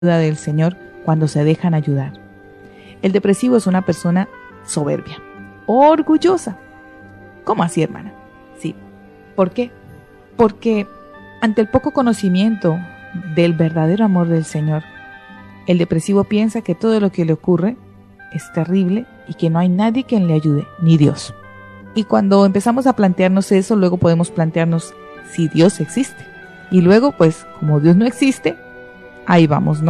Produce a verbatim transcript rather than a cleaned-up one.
ayuda del Señor cuando se dejan ayudar. El depresivo es una persona soberbia, orgullosa. ¿Cómo así, hermana? Sí. ¿Por qué? Porque ante el poco conocimiento del verdadero amor del Señor, el depresivo piensa que todo lo que le ocurre es terrible y que no hay nadie quien le ayude, ni Dios. Y cuando empezamos a plantearnos eso, luego podemos plantearnos si Dios existe. Y luego, pues, como Dios no existe, ahí vamos, ¿no?